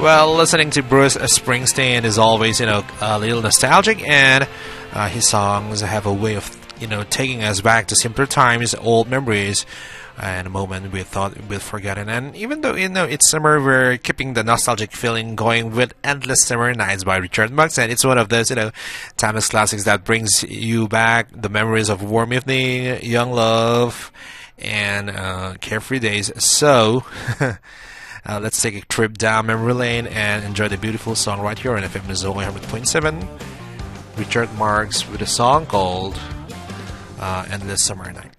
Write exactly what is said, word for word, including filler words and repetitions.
Well, listening to Bruce Springsteen is always, you know, a little nostalgic, and uh, his songs have a way of, you know, taking us back to simpler times, old memories, and a moment we thought we'd forgotten. And even though, you know, it's summer, we're keeping the nostalgic feeling going with Endless Summer Nights by Richard Marx, and it's one of those, you know, timeless classics that brings you back the memories of warm evening, young love, and uh, carefree days. So uh, let's take a trip down memory lane and enjoy the beautiful song right here on F M Zone one hundred point seven. Richard Marx with a song called uh, Endless Summer Night.